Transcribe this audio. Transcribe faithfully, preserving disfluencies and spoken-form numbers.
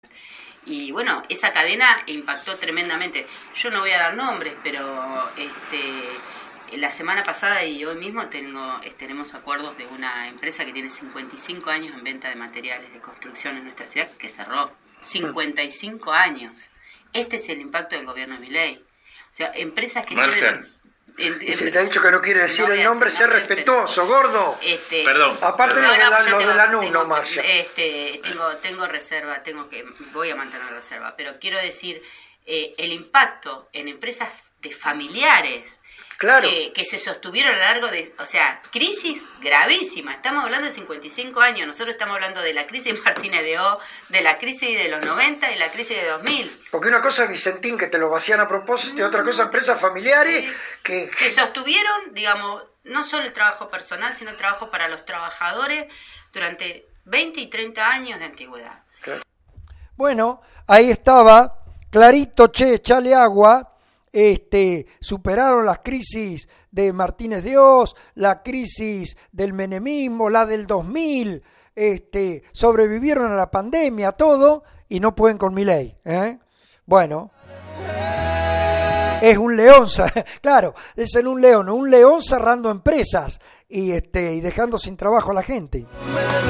Y bueno, esa cadena impactó tremendamente. Yo no voy a dar nombres, pero este, la semana pasada y hoy mismo tengo, tenemos acuerdos de una empresa que tiene cincuenta y cinco años en venta de materiales de construcción en nuestra ciudad, que cerró. cincuenta y cinco años. Este es el impacto del gobierno de Milei. O sea, empresas que Margen. tienen... En, y si te ha dicho que no quiere decir no el nombre, sé respetuoso, pero, gordo. Este, Perdón. Aparte perdón. lo de la, no, lo tengo, de la N U, tengo, no marcha. Este, tengo, tengo reserva, tengo que, voy a mantener reserva, pero quiero decir, eh, el impacto en empresas de familiares, claro, que, que se sostuvieron a lo largo de, o sea, crisis gravísima. Estamos hablando de cincuenta y cinco años, nosotros estamos hablando de la crisis de Martínez de O, de la crisis de los noventa y la crisis de dos mil. Porque una cosa es Vicentín, que te lo vacían a propósito, y otra cosa empresas familiares que... que sostuvieron, digamos, no solo el trabajo personal, sino el trabajo para los trabajadores durante veinte y treinta años de antigüedad. Bueno, ahí estaba, clarito, che, echale agua. Este, superaron las crisis de Martínez de Oz, la crisis del menemismo, la del dos mil, este, sobrevivieron a la pandemia, todo, y no pueden con Milei, ¿eh? Bueno, es un león, claro, es en un león, un león cerrando empresas y, este, y dejando sin trabajo a la gente.